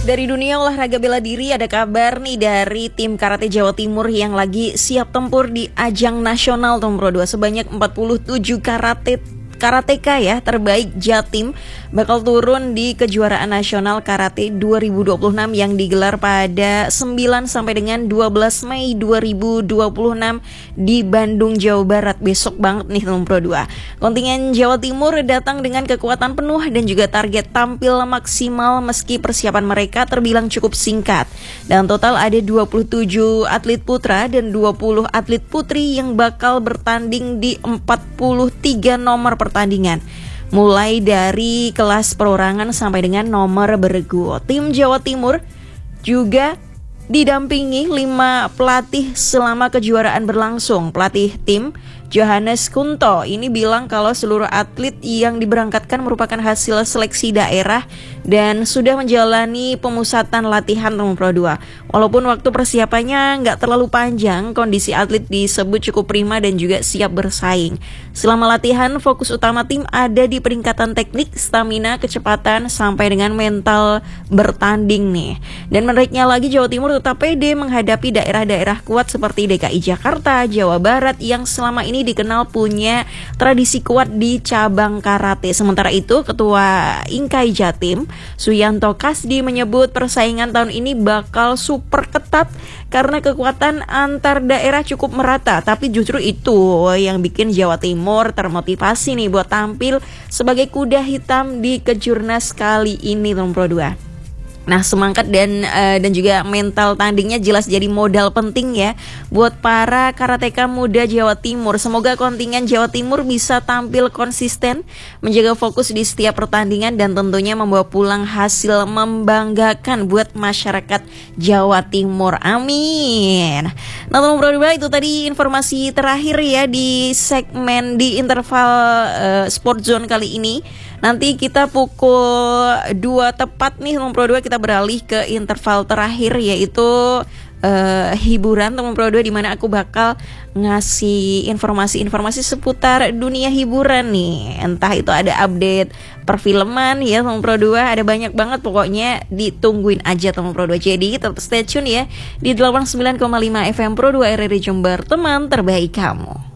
Dari dunia olahraga bela diri ada kabar nih dari tim karate Jawa Timur yang lagi siap tempur di ajang nasional nomor 2. Sebanyak 47 karateka ya terbaik Jatim bakal turun di kejuaraan nasional karate 2026 yang digelar pada 9 sampai dengan 12 Mei 2026 di Bandung, Jawa Barat. Besok banget nih nomor 2. Kontingen Jawa Timur datang dengan kekuatan penuh dan juga target tampil maksimal meski persiapan mereka terbilang cukup singkat. Dan total ada 27 atlet putra dan 20 atlet putri yang bakal bertanding di 43 nomor pertandingan, mulai dari kelas perorangan sampai dengan nomor bergu. Tim Jawa Timur juga didampingi 5 pelatih selama kejuaraan berlangsung. Pelatih tim Johannes Kunto ini bilang kalau seluruh atlet yang diberangkatkan merupakan hasil seleksi daerah dan sudah menjalani pemusatan latihan nomor 2. Walaupun waktu persiapannya nggak terlalu panjang, kondisi atlet disebut cukup prima dan juga siap bersaing. Selama latihan, fokus utama tim ada di peningkatan teknik, stamina, kecepatan, sampai dengan mental bertanding nih. Dan menariknya lagi, Jawa Timur tetap pede menghadapi daerah-daerah kuat seperti DKI Jakarta, Jawa Barat yang selama ini dikenal punya tradisi kuat di cabang karate. Sementara itu, Ketua Inkai Jatim, Suyanto Kasdi menyebut persaingan tahun ini bakal super ketat karena kekuatan antar daerah cukup merata. Tapi justru itu yang bikin Jawa Timur termotivasi nih buat tampil sebagai kuda hitam di Kejurnas kali ini nomor 2. Nah, semangat dan juga mental tandingnya jelas jadi modal penting ya buat para karateka muda Jawa Timur. Semoga kontingen Jawa Timur bisa tampil konsisten, menjaga fokus di setiap pertandingan dan tentunya membawa pulang hasil membanggakan buat masyarakat Jawa Timur. Amin. Nah, nomor 2 itu tadi informasi terakhir ya di segmen di interval Sport Zone kali ini. Nanti kita pukul 2 tepat nih nomor 2 kita beralih ke interval terakhir yaitu hiburan nomor 2 di mana aku bakal ngasih informasi-informasi seputar dunia hiburan nih. Entah itu ada update perfilman ya nomor 2, ada banyak banget pokoknya, ditungguin aja nomor 2. Jadi tetap stay tune ya di 89,5 FM Pro 2 RRI Jember, teman terbaik kamu.